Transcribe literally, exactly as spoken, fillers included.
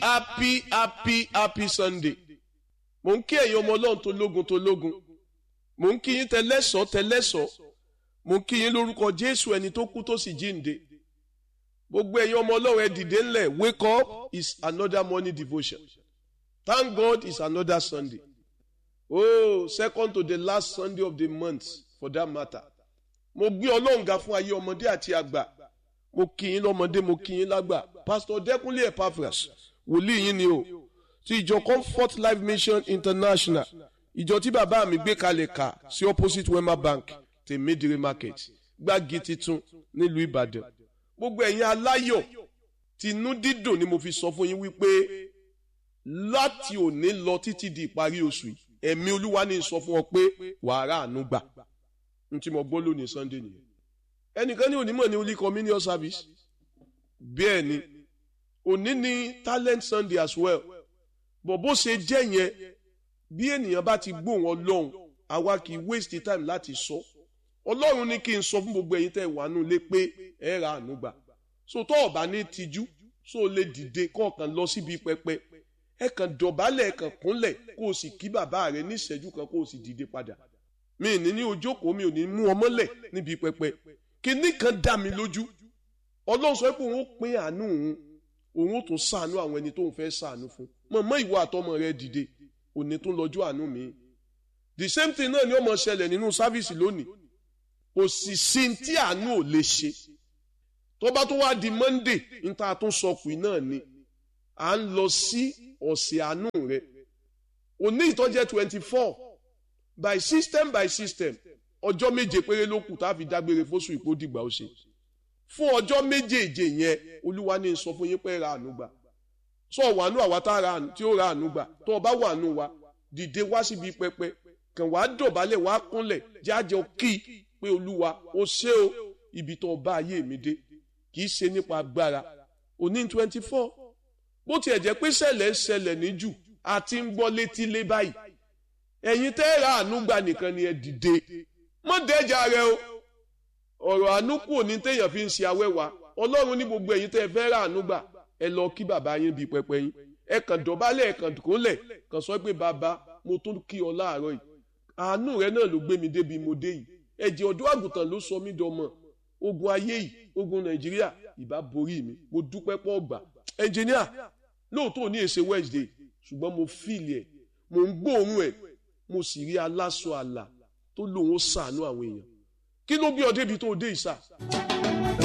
happy happy happy Sunday. Mo ń kí ẹ̀yin ọmọ Ọlọ́run tó lógun tó lógun. Mo ń kí yín tẹlẹ́sọ̀ tẹlẹ́sọ̀. Mo ń kí yín lórúkọ Jésù ẹni tó kú tó sì jíǹde. Gbogbo ẹ̀yin ọmọ Ọlọ́run ẹ dìde ńlẹ̀. Wake up is another morning devotion. Thank God it's another Sunday. Oh, second to the last Sunday of the month for that matter. Mo gbé Ọlọ́run ga fún ayé ọmọdé àti àgbà. Mo kí yín lọ́mọdé, mo kí yín lágbà. Pastor Dẹ́kunlé Epaphras, wòlíì yín ni o. Ti ìjọ Comfort Life Mission International. Ìjọ tí bàbá mi gbé kalẹ̀ kà sí opposite Wema Bank, Tèmídìrí Market, Gbági titun nílùú Ìbàdàn. Gbogbo ẹ̀yin aláyọ̀, tinú dídùn ni mo fi sọ fún yín wípé láti òní lọ títí di ìparí oṣù yìí, ẹ̀mí Olúwa ní sọ fún ọ pé wàá rà àánú gbà. N tí mo gbọ́ lónìí Sunday nìyẹn. Ẹnìkan ní onímọ̀ ní Holy Communion Service. Bẹ́ẹ̀ ni, òní ní Talent Sunday as well. Bọ̀ bó ṣe jẹ́ yẹn, bí ènìyàn bá ti gbóhùn Ọlọ́run, àwa kì í waste time láti sọ. Ọlọ́run ní kí n sọ fún gbogbo ẹ̀yin tẹ́ wà nù lé pé ẹ ra àánú gbà. So tó o bá ní tijú, so o lè dìde kọ̀ọ̀kan lọ síbi pẹpẹ. Ẹ kàn dọ̀bálẹ̀ ẹ kàn kúnlẹ̀ kó o sì kí bàbá rẹ ní ìṣẹ́jú kan kó o sì dìde padà. Mi ní ní ojókòó mi ò ní mú ọmọ lẹ̀ níbi pẹpẹ. Kíní kan dá mi lójú. Ọlọ́run sọ pé òun ó pín àánú òun. Òun ó tún ṣàánú àwọn ẹni tó ń fẹ́ ṣàánú fún. Mọ̀mọ́ ìwọ àtọmọ rẹ dìde. Òní tún lọ́jọ́ àánú mi. The same thing náà ni ó máa ṣẹlẹ̀ nínú sáfíìsì lónìí. Kò sì sí tí àánú ò lè ṣe. Tó bá tún wá di Monday, níta tún sọ pé náà ni. À ń lọ sí ọ̀sẹ̀ àánú rẹ. Òní ìtọ́jẹ́ twenty-four. By system by system. Ọjọ́ méje péré ló kù tá a fi dágbére fóṣù ìpó dìgbà ó ṣe. Fún ọjọ́ méjèèje yẹn, Olúwa ní sọ fún yín pé ra àánú gbà. Sọ wàánú àwa tá ra àánú tí ó ra àánú gbà. Tó o bá wàánú wa, dìde wá síbi pẹpẹ. Kàn wá dọ̀bálẹ̀ wá kúnlẹ̀ jájọ kí pé Olúwa ó ṣé o ibi tó bá ayé mi dé. Kì í ṣe nípa agbára. Òní twenty-four. Bó tiẹ̀ jẹ́ pé ṣẹlẹ̀ ń ṣẹlẹ̀ ní jù, a ti ń gbọ́ létí lé báyìí. Ẹ̀yin tẹ́ ra àánú gbà nìkan ni ẹ dìde. Mọ́ dẹ́jà rẹ o. Ọ̀rọ̀ àánú kù ní téèyàn fi ń ṣe awẹ́wà. Ọlọ́run ní gbogbo ẹ̀yin tẹ́ fẹ́ rà àánú gbà. Ẹ lọ kí bàbá yín bíi pẹpẹ yín. Ẹ kàn dọ̀bálẹ̀ ẹ kàn kúnlẹ̀. Kàn sọ pé bàbá mo tún kí ọ láàárọ̀ yìí. Àánú rẹ náà ló gbé mi débi mo dé yìí. Ẹ̀jẹ̀ ọ̀dọ́ àgùntàn ló sọ mí dọmọ. Ogun ayé yìí, ogun Nàìjíríà, ìbá borí mi. Mo dúpẹ́ pọ̀ gbà. Ẹnjìníà, lóòótọ́ ní èsè Wednesday, ṣùgbọ́n mo fíìlì ẹ̀. Mo ń gbóòórùn ẹ̀. Mo sì rí aláṣọ àlà tó lóun ó ṣàánú àwọn èèyàn. Kí ló bí ọ débi tó dé ìsà?